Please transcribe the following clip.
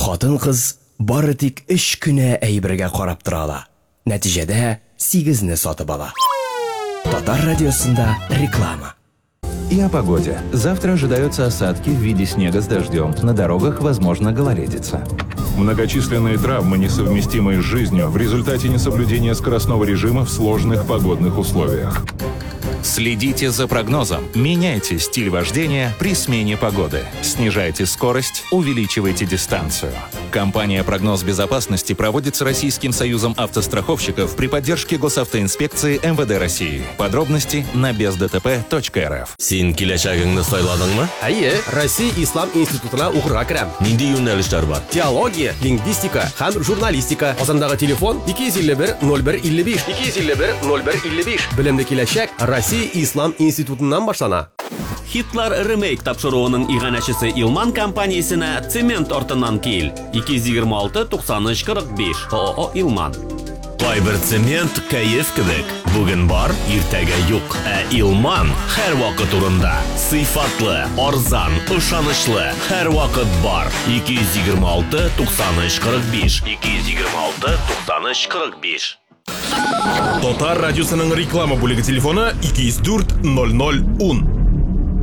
Хатын-кыз бары тик 3 көне әйбергә карап тора ала. Нәтиҗәдә 8-не сатып ала. Татар радиосында реклама. И о погоде. Завтра ожидаются осадки в виде снега с дождем. На дорогах возможна гололедица. Многочисленные травмы, несовместимые с жизнью, в результате несоблюдения скоростного режима в сложных погодных условиях. Следите за прогнозом. Меняйте стиль вождения при смене погоды. Снижайте скорость, увеличивайте дистанцию. Компания «Прогноз безопасности» проводится Российским союзом автостраховщиков при поддержке Госавтоинспекции МВД России. Подробности на бездтп.рф. Син киләчәгеңне сайладыңмы? Әйе, Россия Ислам институтына укырга керәм. Нинди юнәлешләр бар? Теология, лингвистика һәм журналистика. Казандагы телефон 251 0155. 251 0155. Белемле киләчәк Россия Ислам институтыннан башлана. Хитлар ремейк тапшыруының иганәчесе Илман компаниясенә цемент артыннан кил. 226-93-45. ООО Илман. Кайбер цемент кәеф кебек. Бүген бар, иртәгә юк. Ә Илман һәр вакыт урында. Сыйфатлы, арзан, ышанычлы, һәр вакыт бар. 226-93-45. 226-93-45. Татар радиосының реклама бүлеге телефоны 204 00 10.